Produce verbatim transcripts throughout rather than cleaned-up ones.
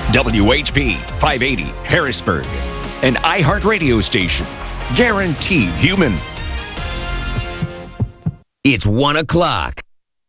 W H B five eighty Harrisburg, an iHeartRadio station. Guaranteed human. It's one o'clock.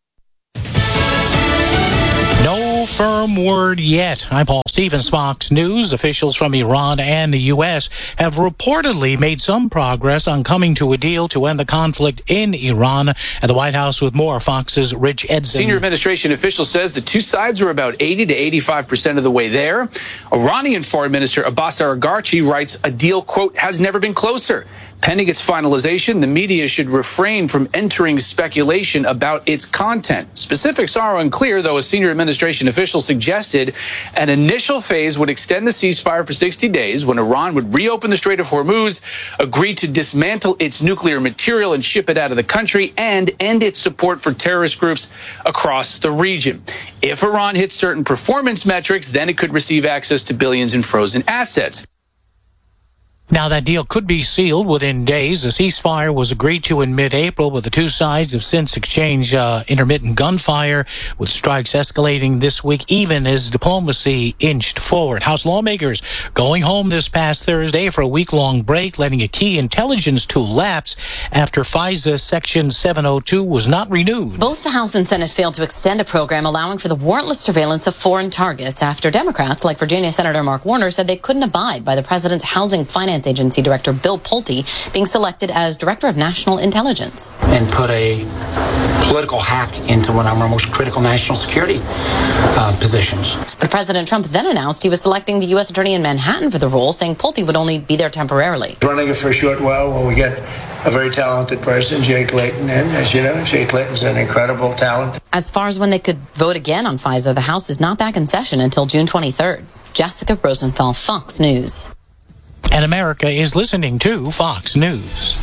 No firm word yet. I'm Paul Stevens, Fox News. Officials from Iran and the U S have reportedly made some progress on coming to a deal to end the conflict in Iran. At the White House with more, Fox's Rich Edson. Senior administration official says the two sides are about eighty to eighty-five percent of the way there. Iranian Foreign Minister Abbas Araghchi writes a deal, quote, has never been closer. Pending its finalization, the media should refrain from entering speculation about its content. Specifics are unclear, though a senior administration official suggested an initial phase would extend the ceasefire for sixty days when Iran would reopen the Strait of Hormuz, agree to dismantle its nuclear material and ship it out of the country, and end its support for terrorist groups across the region. If Iran hits certain performance metrics, then it could receive access to billions in frozen assets. Now, that deal could be sealed within days. The ceasefire was agreed to in mid-April, but the two sides have since exchanged uh, intermittent gunfire, with strikes escalating this week, even as diplomacy inched forward. House lawmakers going home this past Thursday for a week-long break, letting a key intelligence tool lapse after FISA Section seven oh two was not renewed. Both the House and Senate failed to extend a program allowing for the warrantless surveillance of foreign targets after Democrats, like Virginia Senator Mark Warner, said they couldn't abide by the president's Housing Finance Agency Director Bill Pulte being selected as Director of National Intelligence. And put a political hack into one of our most critical national security uh, positions. But President Trump then announced he was selecting the U S Attorney in Manhattan for the role, saying Pulte would only be there temporarily. Running it for a short while when we get a very talented person, Jay Clayton, in. As you know, Jay Clayton's an incredible talent. As far as when they could vote again on FISA, the House is not back in session until June twenty-third. Jessica Rosenthal, Fox News. And America is listening to Fox News.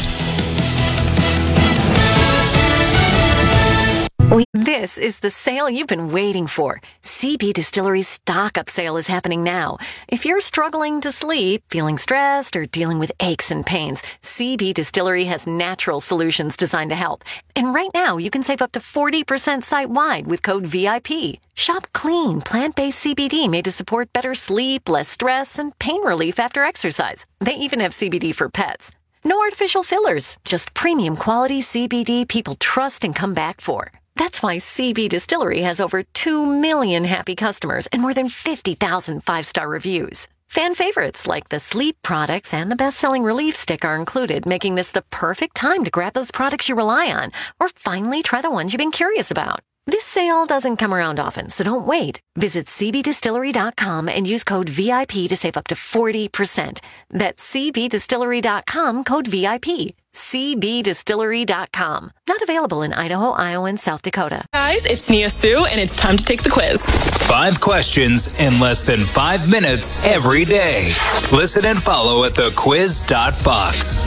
This is the sale you've been waiting for. C B Distillery's stock-up sale is happening now. If you're struggling to sleep, feeling stressed, or dealing with aches and pains, C B Distillery has natural solutions designed to help. And right now, you can save up to forty percent site-wide with code V I P. Shop clean, plant-based C B D made to support better sleep, less stress, and pain relief after exercise. They even have C B D for pets. No artificial fillers, just premium quality C B D people trust and come back for. That's why C B Distillery has over two million happy customers and more than fifty thousand five-star reviews. Fan favorites like the sleep products and the best-selling relief stick are included, making this the perfect time to grab those products you rely on or finally try the ones you've been curious about. This sale doesn't come around often, so don't wait. Visit C B distillery dot com and use code V I P to save up to forty percent. That's C B distillery dot com, code V I P. C B distillery dot com. Not available in Idaho, Iowa, and South Dakota. Guys, it's Nia Sue, and it's time to take the quiz. Five questions in less than five minutes every day. Listen and follow at the quiz dot fox.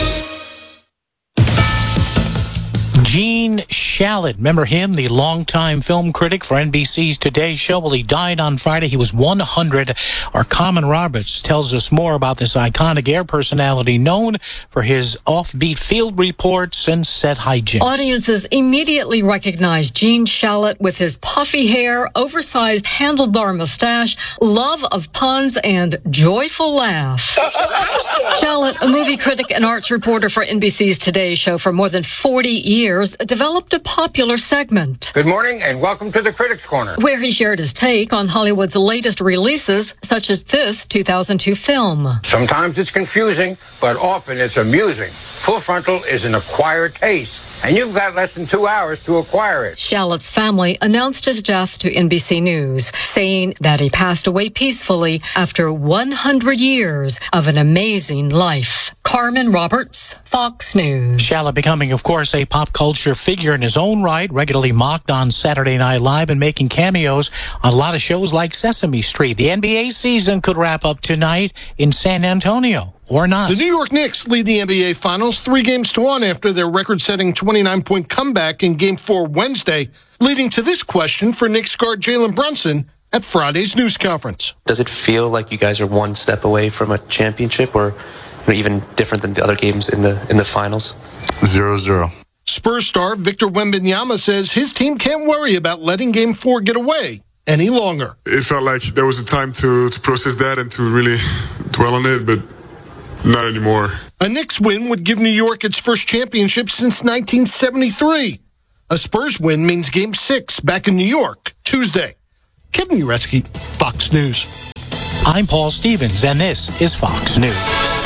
Gene Shalit, remember him, the longtime film critic for N B C's Today Show? Well, he died on Friday. He was one hundred. Our Carmen Roberts tells us more about this iconic air personality known for his offbeat field reports and set hijinks. Audiences immediately recognized Gene Shalit with his puffy hair, oversized handlebar mustache, love of puns, and joyful laugh. Shalit, a movie critic and arts reporter for N B C's Today Show for more than forty years, developed a popular segment. Good morning and welcome to the Critics Corner, where he shared his take on Hollywood's latest releases, such as this two thousand two film. Sometimes it's confusing, but often it's amusing. Full Frontal is an acquired taste, and you've got less than two hours to acquire it. Shalit's family announced his death to N B C News, saying that he passed away peacefully after one hundred years of an amazing life. Carmen Roberts, Fox News. Shalit becoming, of course, a pop culture figure in his own right, regularly mocked on Saturday Night Live and making cameos on a lot of shows like Sesame Street. The N B A season could wrap up tonight in San Antonio. Or not. The New York Knicks lead the N B A Finals three games to one after their record-setting twenty-nine point comeback in Game four Wednesday, leading to this question for Knicks guard Jalen Brunson at Friday's news conference. Does it feel like you guys are one step away from a championship, or you know, even different than the other games in the in the finals? Zero zero. Spurs star Victor Wembanyama says his team can't worry about letting Game four get away. any longer. It felt like there was a time to, to process that and to really dwell on it, but not anymore. A Knicks win would give New York its first championship since nineteen seventy-three. A Spurs win means Game six back in New York, Tuesday. Kevin Uretsky, Fox News. I'm Paul Stevens, and this is Fox News.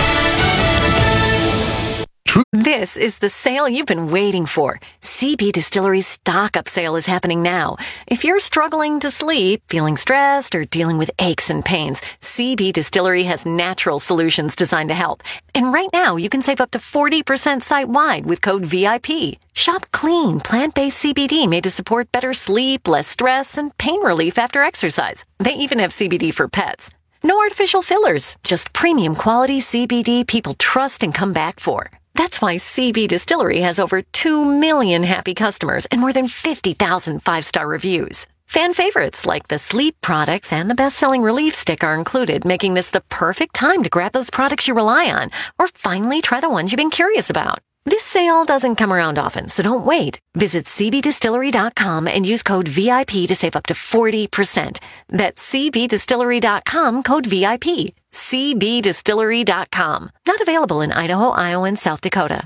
This is the sale you've been waiting for. C B Distillery's stock-up sale is happening now. If you're struggling to sleep, feeling stressed, or dealing with aches and pains, C B Distillery has natural solutions designed to help. And right now, you can save up to forty percent site-wide with code V I P. Shop clean, plant-based C B D made to support better sleep, less stress, and pain relief after exercise. They even have C B D for pets. No artificial fillers, just premium quality C B D people trust and come back for. That's why C B Distillery has over two million happy customers and more than fifty thousand five-star reviews. Fan favorites like the sleep products and the best-selling relief stick are included, making this the perfect time to grab those products you rely on or finally try the ones you've been curious about. This sale doesn't come around often, so don't wait. Visit C B distillery dot com and use code V I P to save up to forty percent. That's C B distillery dot com, code V I P. C B distillery dot com. Not available in Idaho, Iowa, and South Dakota.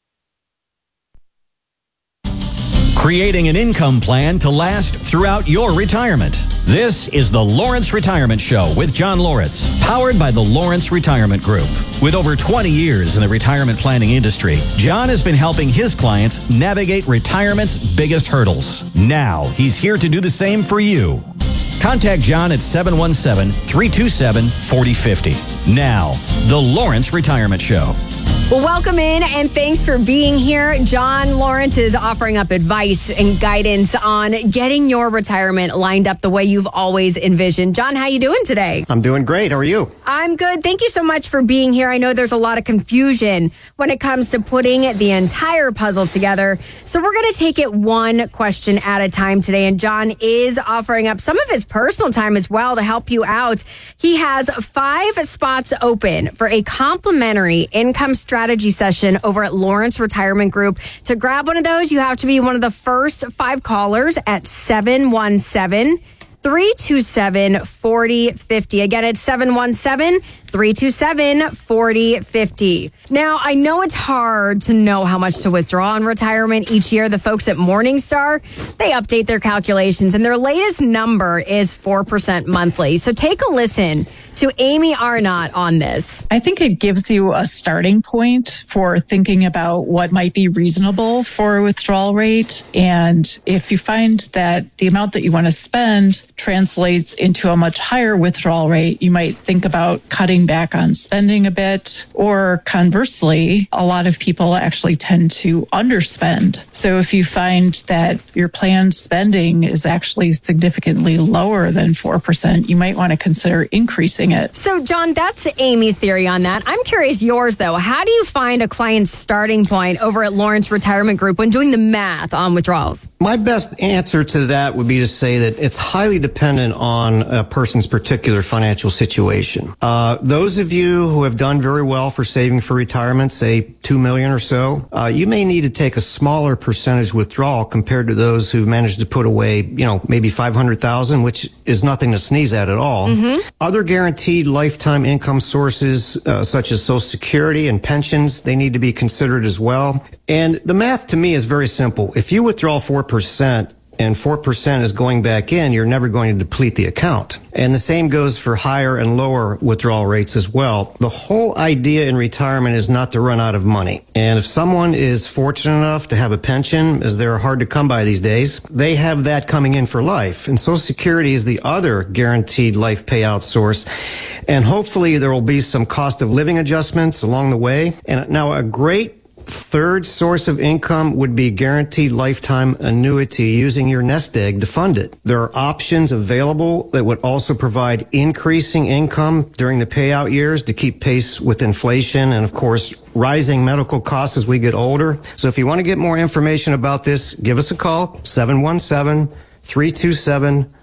Creating an income plan to last throughout your retirement. This is the Lawrence Retirement Show with John Lawrence, powered by the Lawrence Retirement Group. With over twenty years in the retirement planning industry, John has been helping his clients navigate retirement's biggest hurdles. Now, he's here to do the same for you. Contact John at seven one seven, three two seven, four zero five zero. Now, the Lawrence Retirement Show. Well, welcome in and thanks for being here. John Lawrence is offering up advice and guidance on getting your retirement lined up the way you've always envisioned. John, how you doing today? I'm doing great. How are you? I'm good. Thank you so much for being here. I know there's a lot of confusion when it comes to putting the entire puzzle together. So we're going to take it one question at a time today. And John is offering up some of his personal time as well to help you out. He has five spots open for a complimentary income strategy session over at Lawrence Retirement Group. To grab one of those, you have to be one of the first five callers at seven one seven, three two seven, four zero five zero. Again, it's seven one seven, three two seven, four zero five zero. Now, I know it's hard to know how much to withdraw in retirement each year. The folks at Morningstar, they update their calculations, and their latest number is four percent monthly. So take a listen to Amy Arnott on this. I think it gives you a starting point for thinking about what might be reasonable for a withdrawal rate. And if you find that the amount that you want to spend translates into a much higher withdrawal rate, you might think about cutting back on spending a bit. Or conversely, a lot of people actually tend to underspend. So if you find that your planned spending is actually significantly lower than four percent, you might want to consider increasing it. So, John, that's Amy's theory on that. I'm curious yours, though. How do you find a client's starting point over at Lawrence Retirement Group when doing the math on withdrawals? My best answer to that would be to say that it's highly dependent on a person's particular financial situation. Uh, those of you who have done very well for saving for retirement, say two million dollars or so, uh, you may need to take a smaller percentage withdrawal compared to those who managed to put away, you know, maybe five hundred thousand dollars, which is nothing to sneeze at at all. Mm-hmm. Other guaranteed lifetime income sources, uh, such as Social Security and pensions, they need to be considered as well. And the math to me is very simple. If you withdraw four percent and four percent is going back in, you're never going to deplete the account. And the same goes for higher and lower withdrawal rates as well. The whole idea in retirement is not to run out of money. And if someone is fortunate enough to have a pension, as they're hard to come by these days, they have that coming in for life. And Social Security is the other guaranteed life payout source. And hopefully there will be some cost of living adjustments along the way. And now a great third source of income would be guaranteed lifetime annuity using your nest egg to fund it. There are options available that would also provide increasing income during the payout years to keep pace with inflation and, of course, rising medical costs as we get older. So if you want to get more information about this, give us a call, seven one seven, three two seven,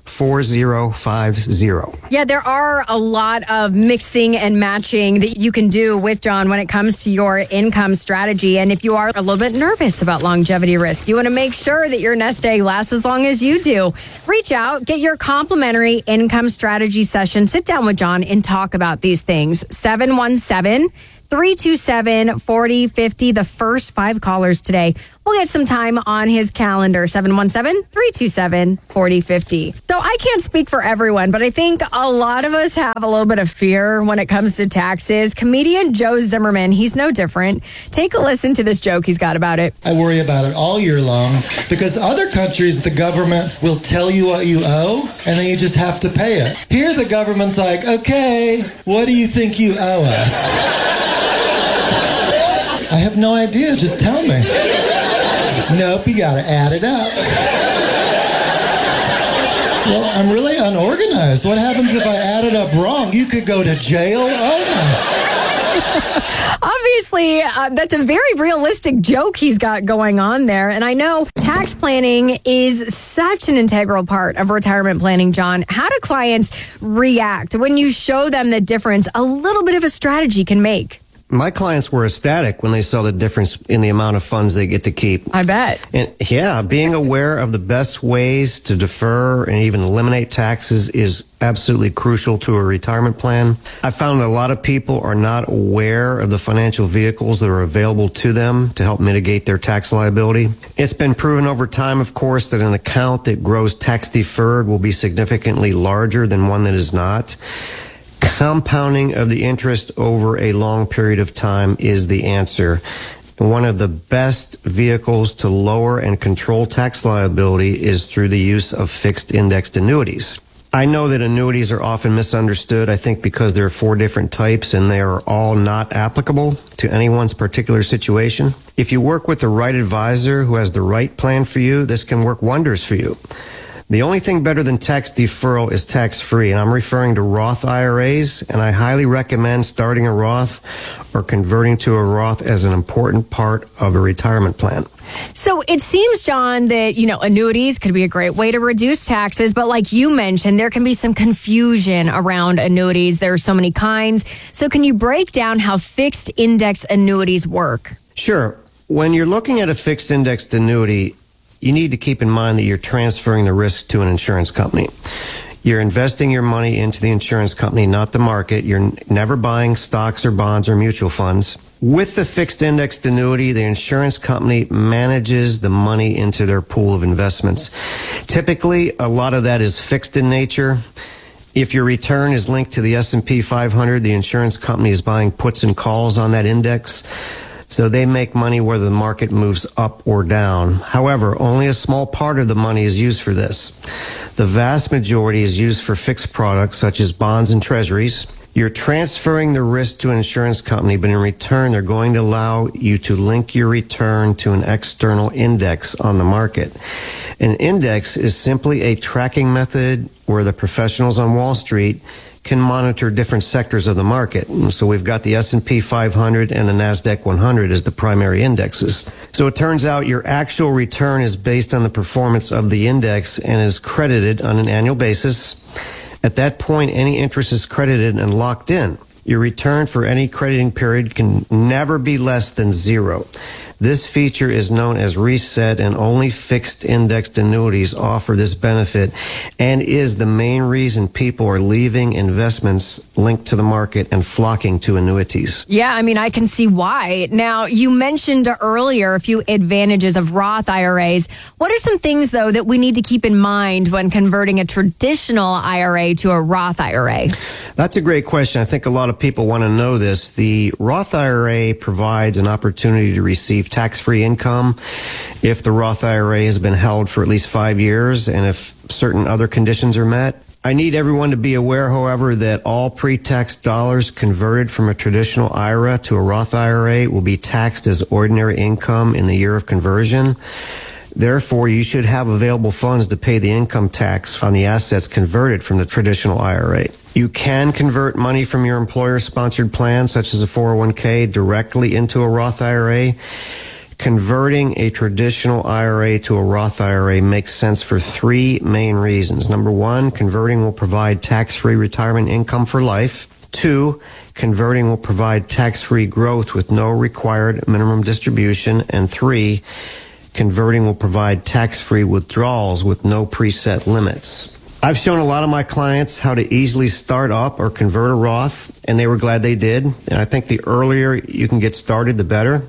four zero five zero. Yeah, there are a lot of mixing and matching that you can do with John when it comes to your income strategy. And if you are a little bit nervous about longevity risk, you want to make sure that your nest egg lasts as long as you do. Reach out, get your complimentary income strategy session. Sit down with John and talk about these things. seven one seven, three two seven, four zero five zero. The first five callers today will get some time on his calendar. seven one seven, three two seven, four zero five zero. So I can't speak for everyone, but I think a lot of us have a little bit of fear when it comes to taxes. Comedian Joe Zimmerman, he's no different. Take a listen to this joke he's got about it. I worry about it all year long because other countries, the government will tell you what you owe and then you just have to pay it. Here, the government's like, okay, what do you think you owe us? I have no idea. Just tell me. Nope, you got to add it up. Well, I'm really unorganized. What happens if I add it up wrong? You could go to jail. Oh, my. Obviously, uh, that's a very realistic joke he's got going on there. And I know tax planning is such an integral part of retirement planning, John. How do clients react when you show them the difference a little bit of a strategy can make? My clients were ecstatic when they saw the difference in the amount of funds they get to keep. I bet. And yeah, being aware of the best ways to defer and even eliminate taxes is absolutely crucial to a retirement plan. I found that a lot of people are not aware of the financial vehicles that are available to them to help mitigate their tax liability. It's been proven over time, of course, that an account that grows tax deferred will be significantly larger than one that is not. Compounding of the interest over a long period of time is the answer. One of the best vehicles to lower and control tax liability is through the use of fixed indexed annuities. I know that annuities are often misunderstood, I think because there are four different types and they are all not applicable to anyone's particular situation. If you work with the right advisor who has the right plan for you, this can work wonders for you. The only thing better than tax deferral is tax-free, and I'm referring to Roth I R As, and I highly recommend starting a Roth or converting to a Roth as an important part of a retirement plan. So it seems, John, that, you know, annuities could be a great way to reduce taxes, but like you mentioned, there can be some confusion around annuities. There are so many kinds. So can you break down how fixed index annuities work? Sure. When you're looking at a fixed indexed annuity, you need to keep in mind that you're transferring the risk to an insurance company. You're investing your money into the insurance company, not the market. You're never buying stocks or bonds or mutual funds. With the fixed indexed annuity, the insurance company manages the money into their pool of investments. Typically, a lot of that is fixed in nature. If your return is linked to the S and P five hundred, the insurance company is buying puts and calls on that index. So they make money whether the market moves up or down. However, only a small part of the money is used for this. The vast majority is used for fixed products such as bonds and treasuries. You're transferring the risk to an insurance company, but in return, they're going to allow you to link your return to an external index on the market. An index is simply a tracking method where the professionals on Wall Street can monitor different sectors of the market. So we've got the S and P five hundred and the NASDAQ one hundred as the primary indexes. So it turns out your actual return is based on the performance of the index and is credited on an annual basis. At that point, any interest is credited and locked in. Your return for any crediting period can never be less than zero. This feature is known as reset, and only fixed indexed annuities offer this benefit and is the main reason people are leaving investments linked to the market and flocking to annuities. Yeah, I mean, I can see why. Now, you mentioned earlier a few advantages of Roth I R As. What are some things, though, that we need to keep in mind when converting a traditional I R A to a Roth I R A? That's a great question. I think a lot of people want to know this. The Roth I R A provides an opportunity to receive tax-free income if the Roth I R A has been held for at least five years and if certain other conditions are met. I need everyone to be aware, however, that all pre-tax dollars converted from a traditional I R A to a Roth I R A will be taxed as ordinary income in the year of conversion. Therefore, you should have available funds to pay the income tax on the assets converted from the traditional I R A. You can convert money from your employer-sponsored plan, such as a four oh one k, directly into a Roth I R A. Converting a traditional I R A to a Roth I R A makes sense for three main reasons. Number one, converting will provide tax-free retirement income for life. Two, converting will provide tax-free growth with no required minimum distribution. And three, converting will provide tax-free withdrawals with no preset limits. I've shown a lot of my clients how to easily start up or convert a Roth, and they were glad they did. And I think the earlier you can get started, the better.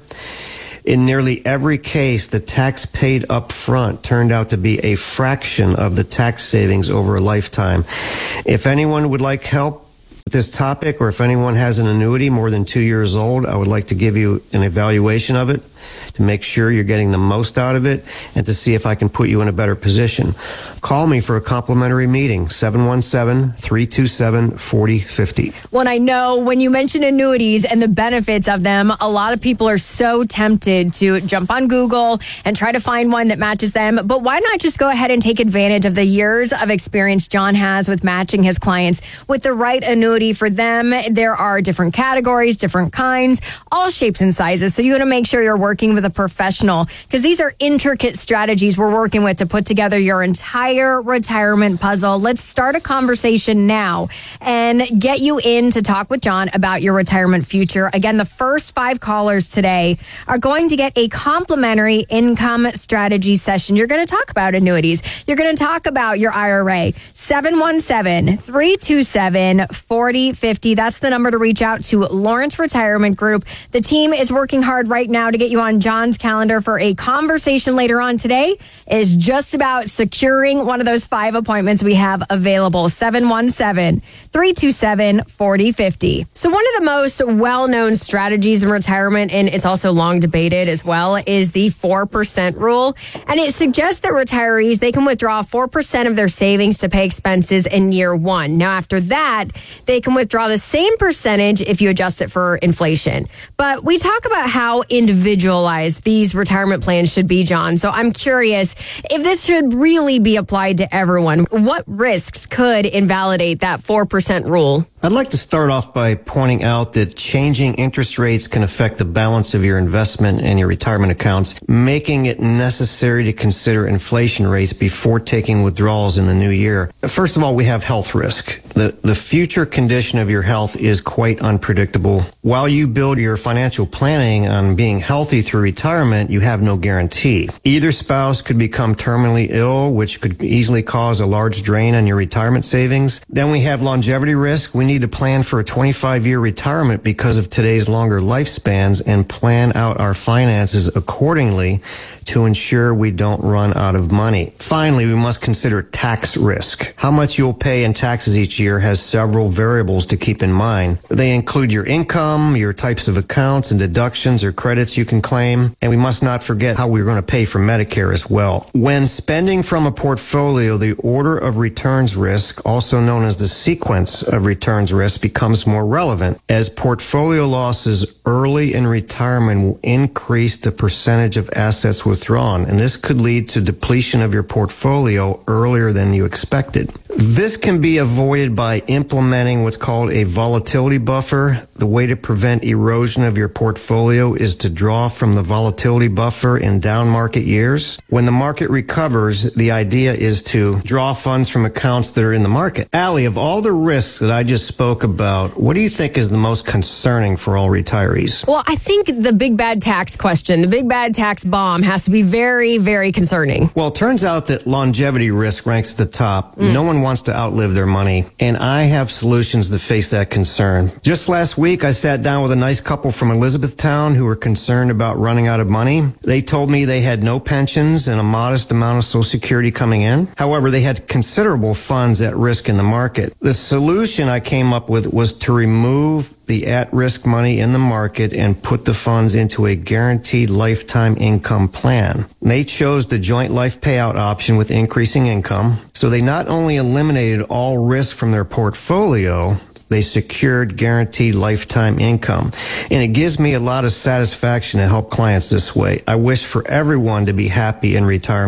In nearly every case, the tax paid up front turned out to be a fraction of the tax savings over a lifetime. If anyone would like help with this topic, or if anyone has an annuity more than two years old, I would like to give you an evaluation of it to make sure you're getting the most out of it and to see if I can put you in a better position. Call me for a complimentary meeting, seven one seven, three two seven, four zero five zero. Well, I know when you mention annuities and the benefits of them, a lot of people are so tempted to jump on Google and try to find one that matches them. But why not just go ahead and take advantage of the years of experience John has with matching his clients with the right annuity for them? There are different categories, different kinds, all shapes and sizes. So you want to make sure you're working with a professional, because these are intricate strategies we're working with to put together your entire retirement puzzle. Let's start a conversation now and get you in to talk with John about your retirement future. Again, the first five callers today are going to get a complimentary income strategy session. You're going to talk about annuities. You're going to talk about your I R A. seven one seven, three two seven, four zero five zero. That's the number to reach out to Lawrence Retirement Group. The team is working hard right now to get you on John's calendar for a conversation later on today. Is just about securing one of those five appointments we have available. seven one seven, three two seven, four zero five zero. So one of the most well-known strategies in retirement, and it's also long debated as well, is the four percent rule. And it suggests that retirees, they can withdraw four percent of their savings to pay expenses in year one. Now, after that, they can withdraw the same percentage if you adjust it for inflation. But we talk about how individualized these retirement plans should be, John. So I'm curious if this should really be applied to everyone. What risks could invalidate that four percent rule? I'd like to start off by pointing out that changing interest rates can affect the balance of your investment and your retirement accounts, making it necessary to consider inflation rates before taking withdrawals in the new year. First of all, we have health risk. The, the future condition of your health is quite unpredictable. While you build your financial planning on being healthy through retirement, you have no guarantee. Either spouse could become terminally ill, which could easily cause a large drain on your retirement savings. Then we have longevity risk. We need to plan for a twenty-five year retirement because of today's longer lifespans and plan out our finances accordingly to ensure we don't run out of money. Finally, we must consider tax risk. How much you'll pay in taxes each year has several variables to keep in mind. They include your income, your types of accounts and deductions or credits you can claim, and we must not forget how we're going to pay for Medicare as well. When spending from a portfolio, the order of returns risk, also known as the sequence of returns risk, becomes more relevant, as portfolio losses early in retirement will increase the percentage of assets withdrawn, and this could lead to depletion of your portfolio earlier than you expected. This can be avoided by implementing what's called a volatility buffer. The way to prevent erosion of your portfolio is to draw from the volatility buffer in down market years. When the market recovers, the idea is to draw funds from accounts that are in the market. Allie, of all the risks that I just spoke about, what do you think is the most concerning for all retirees? Well, I think the big bad tax question, the big bad tax bomb, has to be very, very concerning. Well, it turns out that longevity risk ranks at the top. Mm. No one wants to outlive their money, and I have solutions to face that concern. Just last week, I sat down with a nice couple from Elizabethtown who were concerned about running out of money. They told me they had no pensions and a modest amount of Social Security coming in. However, they had considerable funds at risk in the market. The solution I came up with was to remove the at-risk money in the market and put the funds into a guaranteed lifetime income plan. They chose the joint life payout option with increasing income, so they not only eliminated all risk from their portfolio, they secured guaranteed lifetime income. And it gives me a lot of satisfaction to help clients this way. I wish for everyone to be happy in retirement.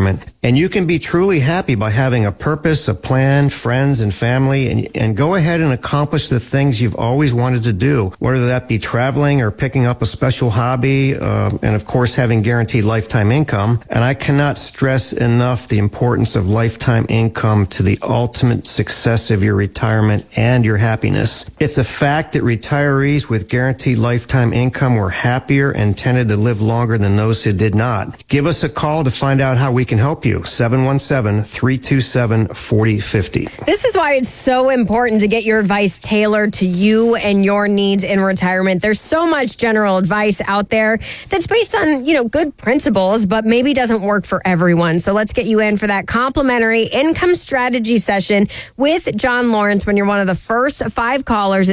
And you can be truly happy by having a purpose, a plan, friends, and family, and, and go ahead and accomplish the things you've always wanted to do, whether that be traveling or picking up a special hobby, uh, and of course having guaranteed lifetime income. And I cannot stress enough the importance of lifetime income to the ultimate success of your retirement and your happiness. It's a fact that retirees with guaranteed lifetime income were happier and tended to live longer than those who did not. Give us a call to find out how we can help you. seven one seven, three two seven, four zero five zero. This is why it's so important to get your advice tailored to you and your needs in retirement. There's so much general advice out there that's based on, you know, good principles, but maybe doesn't work for everyone. So let's get you in for that complimentary income strategy session with John Lawrence when you're one of the first five callers.